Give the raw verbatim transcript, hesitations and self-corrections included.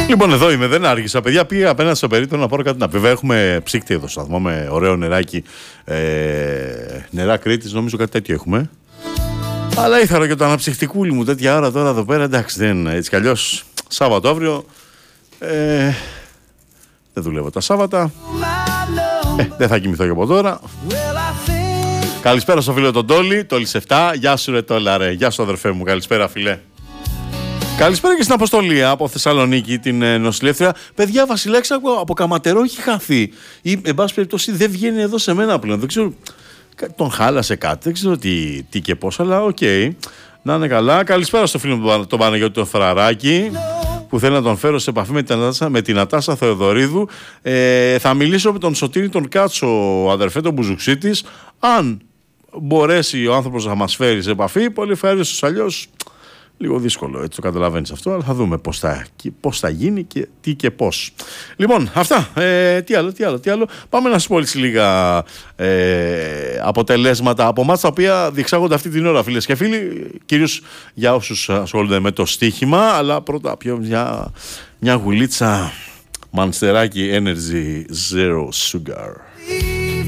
Λοιπόν, εδώ είμαι, δεν άργησα. Παιδιά, πήγα απέναντι στο περίπτωμα να πάρω κάτι να πει. Βέβαια, έχουμε ψύκτη εδώ στο σταθμό με ωραίο νεράκι. Ε, νερά Κρήτης, νομίζω κάτι τέτοιο έχουμε. Αλλά ήθελα και το αναψυχτικούλι μου τέτοια ώρα τώρα εδώ πέρα. Εντάξει, δεν έτσι κι αλλιώς. Σάββατο αύριο. Ε, δεν δουλεύω τα Σάββατα. Ε, δεν θα κοιμηθώ και από τώρα. Καλησπέρα στο φίλο τον Τόλι, Τόλις επτά. Γεια σου ρε Τόλα ρε, γεια σου αδερφέ μου, καλησπέρα φίλε. Καλησπέρα και στην Αποστολή από Θεσσαλονίκη, την ε, νοσηλεύτρια. Παιδιά, Βασιλέξα από Καματερό έχει χαθεί. Ή, εν πάση περιπτώσει, δεν βγαίνει εδώ σε μένα πλέον. Δεν ξέρω, τον χάλασε κάτι, δεν ξέρω τι, τι και πώς, αλλά οκ. Okay. Να είναι καλά. Καλησπέρα στο φίλο μου τον Παναγιώτη τον Φραράκη, που θέλει να τον φέρω σε επαφή με την Νατάσα, με την Νατάσα Θεοδωρίδου. Ε, θα μιλήσω με τον Σωτήρη τον Κάτσο, αδερφέ τον Μπουζουξίτης. Αν μπορέσει ο άνθρωπος να μας φέρει σε επαφή, πολύ ευχαριστώ. Αλλιώς λίγο δύσκολο, έτσι το καταλαβαίνεις αυτό, αλλά θα δούμε πώς θα, πώς θα γίνει και τι και πώς. Λοιπόν, αυτά. Ε, τι άλλο, τι άλλο, τι άλλο. Πάμε να σου πω έτσι λίγα ε, αποτελέσματα από μάτς τα οποία διεξάγονται αυτή την ώρα, φίλες και φίλοι, κυρίως για όσους ασχολούνται με το στοίχημα, αλλά πρώτα πιο μια, μια γουλίτσα Μανστεράκι Energy Zero Sugar.